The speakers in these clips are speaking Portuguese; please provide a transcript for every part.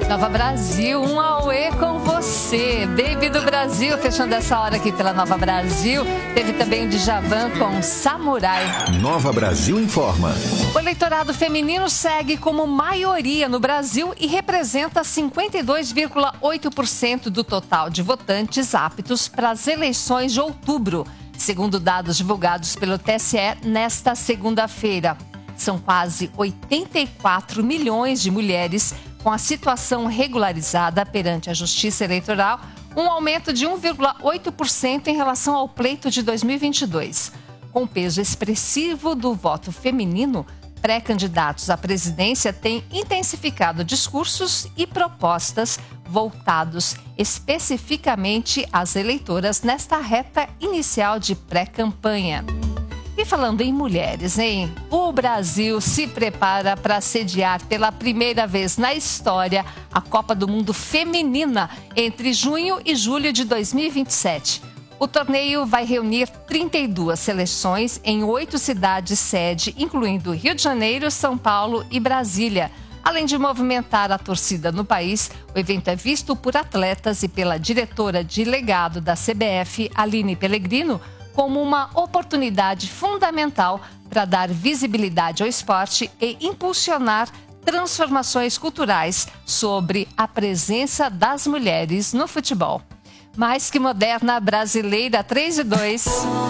Nova Brasil, um auê com você. Baby do Brasil, fechando essa hora aqui pela Nova Brasil. Teve também o Djavan com Samurai. Nova Brasil informa. O eleitorado feminino segue como maioria no Brasil e representa 52,8% do total de votantes aptos para as eleições de outubro, segundo dados divulgados pelo TSE nesta segunda-feira. São quase 84 milhões de mulheres com a situação regularizada perante a Justiça Eleitoral, um aumento de 1,8% em relação ao pleito de 2022. Com o peso expressivo do voto feminino, pré-candidatos à presidência têm intensificado discursos e propostas voltados especificamente às eleitoras nesta reta inicial de pré-campanha. E falando em mulheres, hein? O Brasil se prepara para sediar pela primeira vez na história a Copa do Mundo Feminina entre junho e julho de 2027. O torneio vai reunir 32 seleções em 8 cidades-sede, incluindo Rio de Janeiro, São Paulo e Brasília. Além de movimentar a torcida no país, o evento é visto por atletas e pela diretora de legado da CBF, Aline Pellegrino, como uma oportunidade fundamental para dar visibilidade ao esporte e impulsionar transformações culturais sobre a presença das mulheres no futebol. Mais que moderna, brasileira 3 e 2.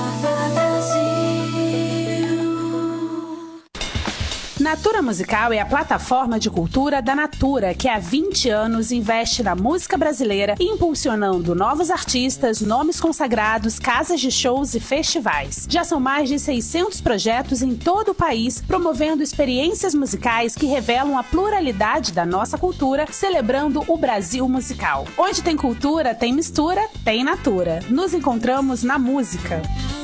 Natura Musical é a plataforma de cultura da Natura, que há 20 anos investe na música brasileira, impulsionando novos artistas, nomes consagrados, casas de shows e festivais. Já são mais de 600 projetos em todo o país, promovendo experiências musicais que revelam a pluralidade da nossa cultura, celebrando o Brasil musical. Onde tem cultura, tem mistura, tem Natura. Nos encontramos na música.